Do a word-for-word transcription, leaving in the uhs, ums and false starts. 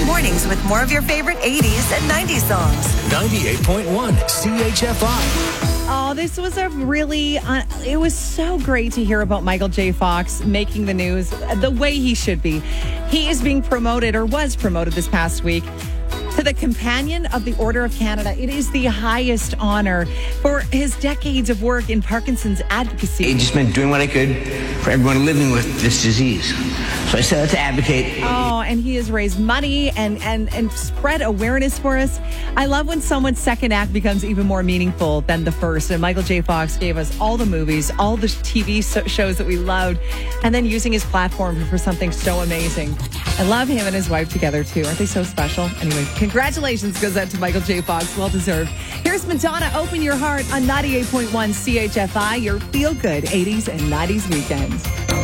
Mornings with more of your favorite eighties and nineties songs. ninety-eight point one C H F I. Oh, this was a really, uh, it was so great to hear about Michael J. Fox making the news the way he should be. He is being promoted, or was promoted this past week, to the Companion of the Order of Canada. It is the highest honor for his decades of work in Parkinson's advocacy. It just meant doing what I could for everyone living with this disease. So I set out to advocate. Oh, and he has raised money and, and, and spread awareness for us. I love when someone's second act becomes even more meaningful than the first. And Michael J. Fox gave us all the movies, all the T V so- shows that we loved, and then using his platform for something so amazing. I love him and his wife together, too. Aren't they so special? Anyway, congratulations goes out to Michael J. Fox. Well deserved. Here's Madonna, Open Your Heart on ninety-eight point one C H F I, your feel-good eighties and nineties weekends.